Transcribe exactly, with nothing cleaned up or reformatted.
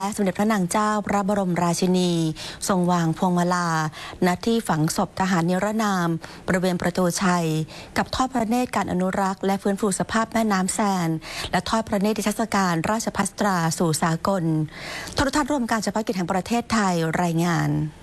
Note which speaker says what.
Speaker 1: และสมเด็จพระนางเจ้าพระบรมราชินีทรงวางพวงมาลาณที่ฝังศพทหารนิรนามบริเวณประตูชัยกับทอดพระเนตรการอนุรักษ์และฟื้นฟูสภาพแม่น้ำแซนและทอดพระเนตรนิทรรศการราชภัสตราสู่สากลโทรทัศน์รวมการเฉพาะกิจแห่งประเทศไทยรายงาน